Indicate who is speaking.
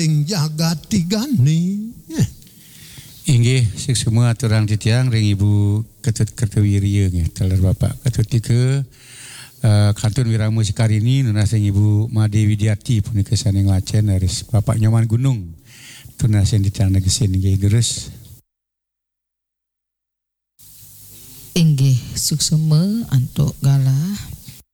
Speaker 1: ing jagat tigani.
Speaker 2: Inggih sik semua aturang titiang ring Ibu Ketut Kertawirya nggih teler Bapak Ketut Tike Kantun Wiramu Sikarini nunasen Ibu Made Widiati punika saning Lacen aris Bapak Nyoman Gunung tunasen ditang negesin nggih gerus.
Speaker 3: Inggih suksema antuk galah